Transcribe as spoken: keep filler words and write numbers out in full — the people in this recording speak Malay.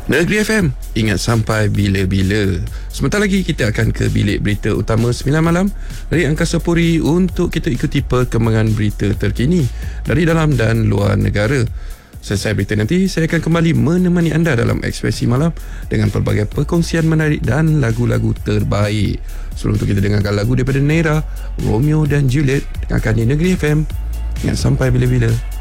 Negeri F M, ingat sampai bila-bila. Sebentar lagi kita akan ke bilik berita utama sembilan malam dari Angkasa Puri untuk kita ikuti perkembangan berita terkini dari dalam dan luar negara. Selesai berita nanti, saya akan kembali menemani anda dalam Ekspresi Malam dengan pelbagai perkongsian menarik dan lagu-lagu terbaik. Sebelum itu kita dengarkan lagu daripada Naira, Romeo dan Juliet, dengarkan di Negeri F M. Ingat sampai bila-bila.